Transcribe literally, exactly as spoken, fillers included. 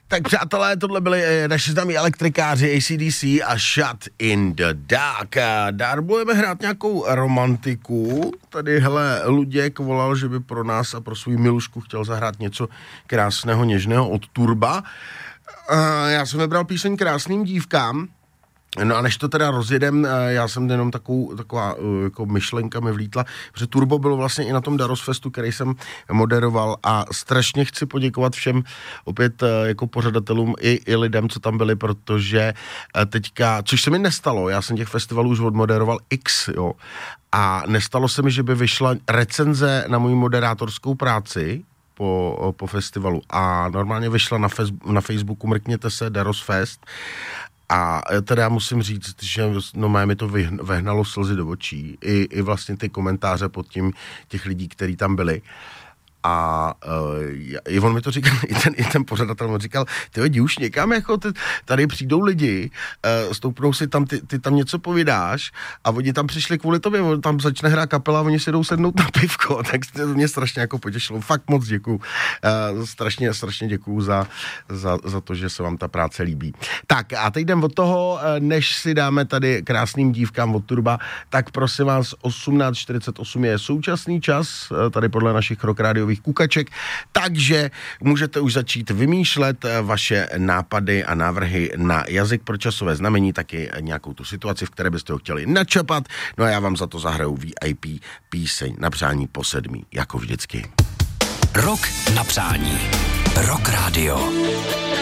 Tak přátelé, tohle byli naši známí elektrikáři A C D C a Shut in the Dark. Dár budeme hrát nějakou romantiku. Tady, hele, Luděk volal, že by pro nás a pro svou milušku chtěl zahrát něco krásného, něžného od Turba. Já jsem vybral píseň Krásným dívkám. No a než to teda rozjedem, já jsem jenom takovou, taková jako myšlenka mi vlítla, protože Turbo bylo vlastně i na tom Darosfestu, který jsem moderoval a strašně chci poděkovat všem opět jako pořadatelům i, i lidem, co tam byli, protože teďka, což se mi nestalo, já jsem těch festivalů už odmoderoval X, jo, a nestalo se mi, že by vyšla recenze na moji moderátorskou práci po, po festivalu a normálně vyšla na, fez, na Facebooku, mrkněte se, Darosfest. A teda musím říct, že no mi to vehnalo slzy do očí. I, i vlastně ty komentáře pod tím těch lidí, kteří tam byli. A uh, i on mi to říkal, i ten, i ten pořadatel mi říkal, ty jdi už někam, jako ty, tady přijdou lidi, uh, stoupnou si tam, ty, ty tam něco povídáš a oni tam přišli kvůli tobě, on tam začne hrát kapela a oni si jdou sednout na pivko, tak to mě strašně jako potěšilo, fakt moc děkuju, uh, strašně, strašně děkuju za, za, za to, že se vám ta práce líbí. Tak a teď jdem od toho, než si dáme tady Krásným dívkám od Turba, tak prosím vás, osmnáct čtyřicet osm je současný čas, tady podle našich rock rádiových kukaček, takže můžete už začít vymýšlet vaše nápady a návrhy na jazyk pro časové znamení, taky nějakou tu situaci, v které byste ho chtěli načapat. No a já vám za to zahraju V I P píseň na přání po sedmý, jako vždycky. Rock na přání. Rock Radio.